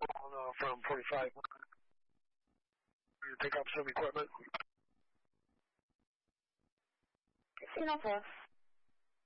from 45. You pick up some equipment. Casino Bluff.